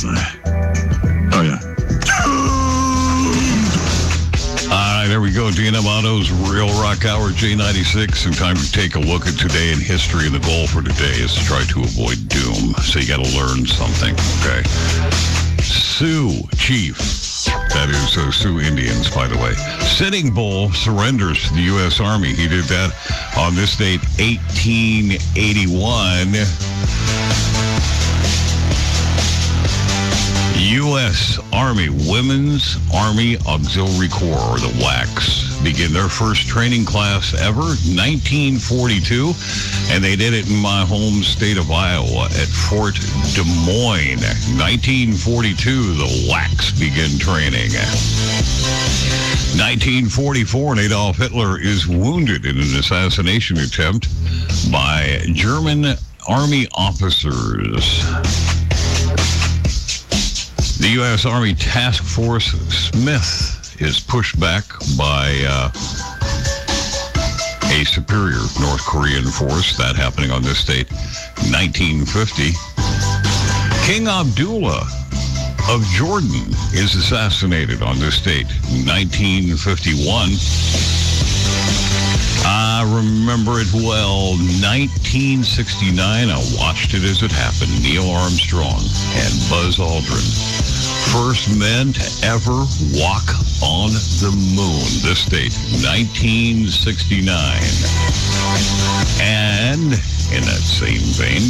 Oh, yeah. All right, there we go. DNM Auto's Real Rock Hour, J96. And time to take a look at today in history. And the goal for today is to try to avoid doom. So you got to learn something, okay? Sioux Chief. That is Sioux Indians, by the way. Sitting Bull surrenders to the U.S. Army. He did that on this date, 1881. U.S. Army Women's Army Auxiliary Corps, or the WACs, begin their first training class ever, 1942, and they did it in my home state of Iowa at Fort Des Moines. 1942, the WACs begin training. 1944, Adolf Hitler is wounded in an assassination attempt by German Army officers. The U.S. Army Task Force Smith is pushed back by a superior North Korean force. That happening on this date, 1950. King Abdullah of Jordan is assassinated on this date, 1951. I remember it well, 1969. I watched it as it happened. Neil Armstrong and Buzz Aldrin, first men to ever walk on the moon. This date, 1969. And in that same vein,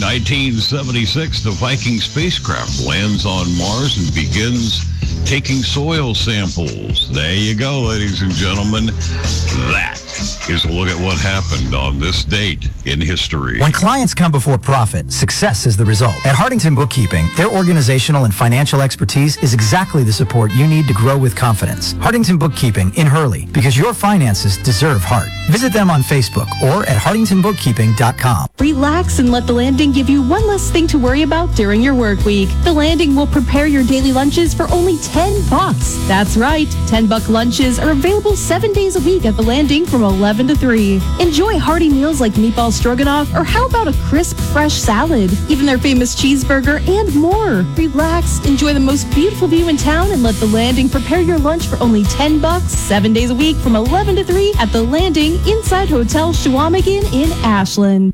1976, the Viking spacecraft lands on Mars and begins taking soil samples. There you go, ladies and gentlemen. That is a look at what happened on this date in history. When clients come before profit, success is the result. At Hardington Bookkeeping, their organizational and financial expertise is exactly the support you need to grow with confidence. Hardington Bookkeeping in Hurley, because your finances deserve heart. Visit them on Facebook or at hardingtonbookkeeping.com. Relax and let The Landing give you one less thing to worry about during your work week. The Landing will prepare your daily lunches for only $10. That's right, $10 lunches are available 7 days a week at The Landing from 11 to 3. Enjoy hearty meals like meatball stroganoff, or how about a crisp, fresh salad? Even their famous cheeseburger and more. Relax, enjoy the most beautiful view in town, and let The Landing prepare your lunch for only $10, 7 days a week from 11 to 3 at The Landing inside Hotel Schwamigan in Ashland.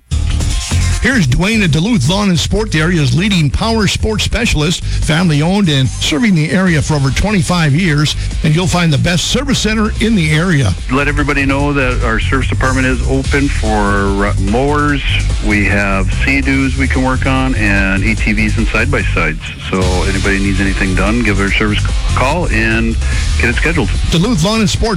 Here's Dwayne at Duluth Lawn and Sport, the area's leading power sports specialist, family-owned and serving the area for over 25 years, and you'll find the best service center in the area. Let everybody know that our service department is open for mowers. We have Sea-Doos we can work on, and ATVs and side-by-sides. So anybody needs anything done, give our service a call and get it scheduled. Duluth Lawn and Sport,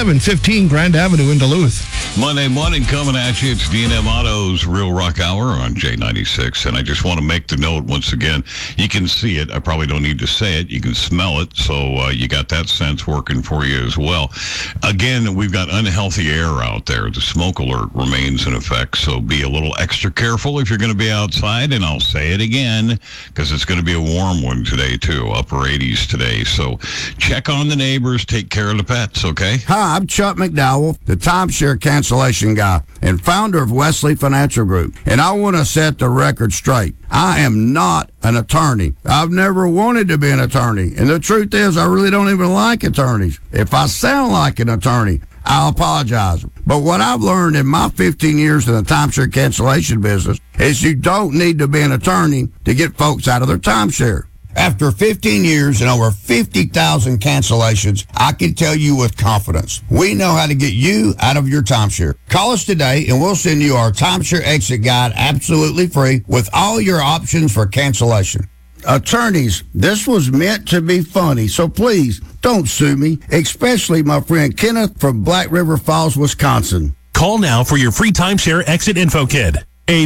4715 Grand Avenue in Duluth. Monday morning coming at you. It's DNM Auto's Real Rock Hour on J96. And I just want to make the note once again. You can see it. I probably don't need to say it. You can smell it. So you got that sense working for you as well. Again, we've got unhealthy air out there. The smoke alert remains in effect. So be a little extra careful if you're going to be outside. And I'll say it again because it's going to be a warm one today, too. Upper 80s today. So check on the neighbors. Take care of the pets, okay? Hi, I'm Chuck McDowell, the timeshare cancellation guy and founder of Wesley Financial Group. And I want to set the record straight. I am not an attorney. I've never wanted to be an attorney. And the truth is, I really don't even like attorneys. If I sound like an attorney, I'll apologize. But what I've learned in my 15 years in the timeshare cancellation business is you don't need to be an attorney to get folks out of their timeshare. After 15 years and over 50,000 cancellations, I can tell you with confidence, we know how to get you out of your timeshare. Call us today and we'll send you our timeshare exit guide absolutely free with all your options for cancellation. Attorneys, this was meant to be funny, so please don't sue me, especially my friend Kenneth from Black River Falls, Wisconsin. Call now for your free timeshare exit info kit.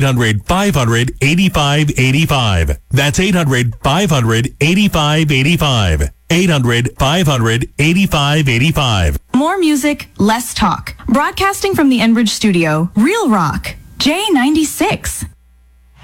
800-500-8585. That's 800-500-8585. 800-500-8585. More music, less talk. Broadcasting from the Enbridge studio, Real Rock, J96.